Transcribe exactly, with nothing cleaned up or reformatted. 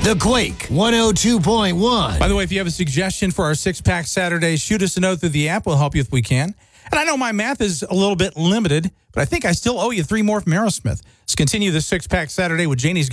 The Quake one oh two point one. By the way, if you have a suggestion for our six-pack Saturdays, shoot us a note through the app. We'll help you if we can. And I know my math is a little bit limited, but I think I still owe you three more from Aerosmith. Let's continue the six-pack Saturday with Janie's